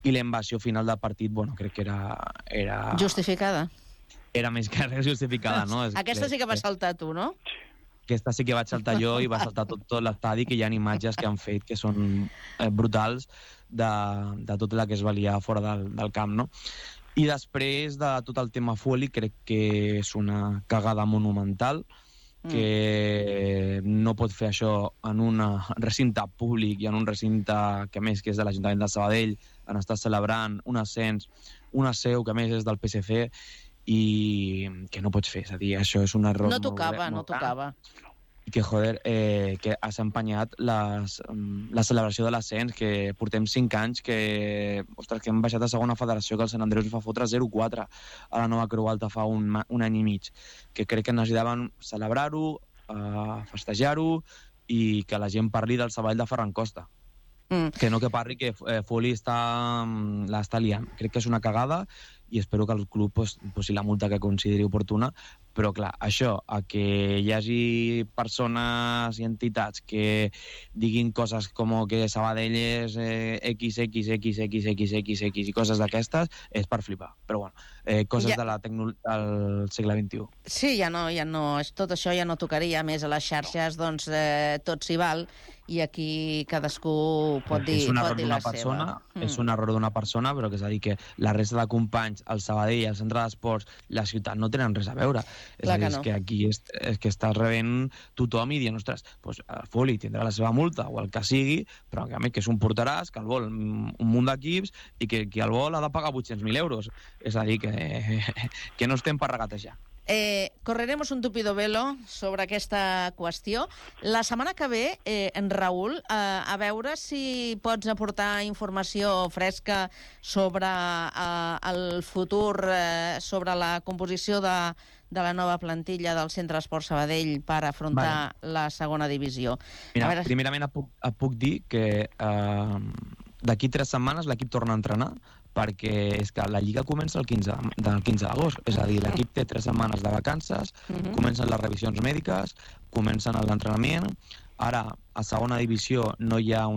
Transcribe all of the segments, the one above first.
i la invasió final del partit, bueno, crec que era... Justificada. Era més que res justificada, no? Aquesta sí que vas saltar tu, no? Aquesta sí que vaig saltar jo i va saltar tot l'estadi, que hi ha imatges que han fet que són brutals de tot el que es valia fora del camp, no? I després de tot el tema Foley, crec que és una cagada monumental, que no pot fer això en un recinte públic i en un recinte que a més que és de l'Ajuntament de Sabadell, en estar celebrant un ascens, una seu que a més és del PSC, i que no pots fer, és a dir, això és un error no tocava. I que, joder, que has empenyat la celebració de l'ascens, que portem 5 anys que, ostres, que hem baixat a segona federació, que el Sant Andreu fa fotre 0-4 a la nova Creu Alta fa un any i mig, que crec que necessitaven celebrar-ho, festejar-ho, i que la gent parli del Sabadell de Ferran Costa. Que no que parli que Foley l'està liant. Crec que és una cagada i espero que el club posi la multa que consideri oportuna, però clar, això, a que hi hagi persones i entitats que diguin coses com que Sabadell és XXXXXX i coses d'aquestes, és per flipar, però bueno, coses del segle XXI. Sí, ja no, tot això ja no tocaria, més a les xarxes, doncs tot s'hi val, i aquí cadascú pot dir la seva. És un error d'una persona, però que és a dir que la resta de companys, el Sabadell, el centre d'esports, la ciutat, no tenen res a veure. Clar és que aquí és que estàs rebent tothom i dient, ostres, el Foley tindrà la seva multa o el que sigui, però que a més que és un porteràs, que el vol un munt d'equips i que qui el vol ha de pagar 800.000 euros. És a dir, que no estem per regatejar. Correremos un tupido velo sobre aquesta qüestió. La setmana que ve, en Raül, a veure si pots aportar informació fresca sobre el futur, sobre la composició de la nova plantilla del Centre Esport Sabadell per afrontar la segona divisió. Mira, primerament et puc dir que d'aquí 3 setmanes l'equip torna a entrenar, perquè és que la Lliga comença el 15 d'agost, és a dir, l'equip té 3 setmanes de vacances, comencen les revisions mèdiques, comencen l'entrenament. Ara, a segona divisió no hi ha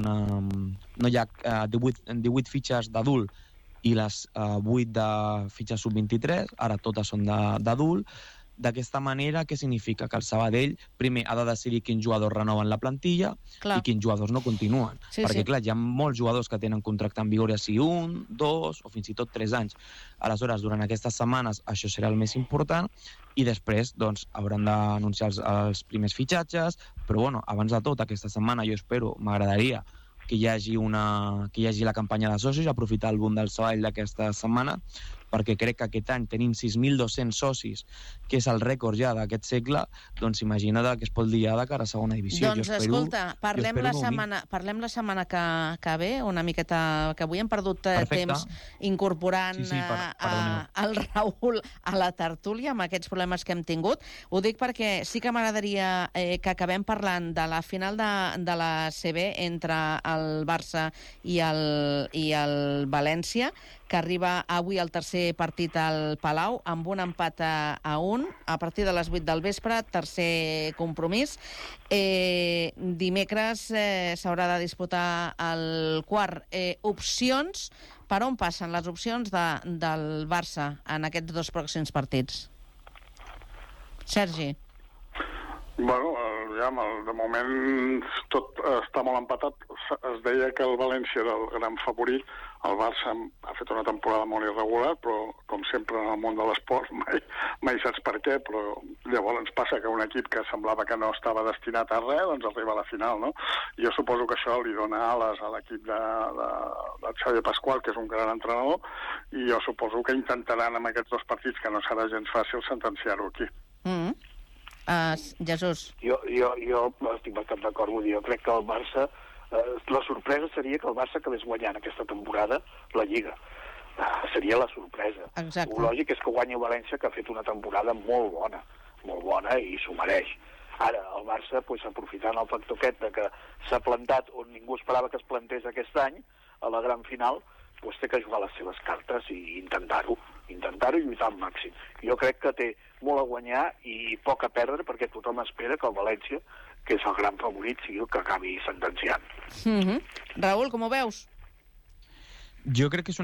18 fitxes d'adult i les 8 de fitxes sub-23, ara totes són d'adult. D'aquesta manera, què significa? Que el Sabadell primer ha de decidir quins jugadors renoven la plantilla i quins jugadors no continuen. Perquè, clar, hi ha molts jugadors que tenen contracte en vigor, ja sigui 1, 2 o fins i tot 3 anys. Aleshores, durant aquestes setmanes, això serà el més important i després, doncs, hauran d'anunciar els primers fitxatges, però, bueno, abans de tot, aquesta setmana, jo espero, m'agradaria que hi hagi la campanya de socis, aprofitar el boom del Sabadell d'aquesta setmana, perquè crec que aquest any tenim 6.200 socis, que és el rècord ja d'aquest segle, doncs imagina't que es pot liar de cara a segona divisió. Doncs escolta, parlem la setmana que ve, una miqueta, que avui hem perdut temps incorporant el Raül a la tertúlia amb aquests problemes que hem tingut. Ho dic perquè sí que m'agradaria que acabem parlant de la final de la CB entre el Barça i el València, que arriba avui al tercer partit al Palau, amb un empat a 1, a partir de les 8 del vespre, tercer compromís. Dimecres s'haurà de disputar el quart. Opcions, per on passen les opcions del Barça en aquests 2 pròxims partits? Sergi. Bueno, de moment tot està molt empatat. Es deia que el València era el gran favorit. El Barça ha fet una temporada molt irregular, però com sempre en el món de l'esport mai saps per què, però llavors ens passa que un equip que semblava que no estava destinat a res, doncs arriba a la final, no? Jo suposo que això li dona ales a l'equip de Xavier Pasqual, que és un gran entrenador, i jo suposo que intentaran amb aquests 2 partits, que no serà gens fàcil, sentenciar-ho aquí. Jesús. Jo estic bastant d'acord, vull dir, jo crec que el Barça, la sorpresa seria que el Barça acabés guanyant aquesta temporada la Lliga. Seria la sorpresa. Exacte. El lògic és que guanyi el València, que ha fet una temporada molt bona i s'ho mereix. Ara, el Barça, aprofitant el factor aquest de que s'ha plantat on ningú esperava que es plantés aquest any, a la gran final, té que jugar les seves cartes i intentar-ho i lluitar al màxim. Jo crec que té molt a guanyar i poc a perdre, perquè tothom espera que el València, que és el gran favorit, sigui el que acabi sentenciant. Raül, com ho veus? Jo crec que és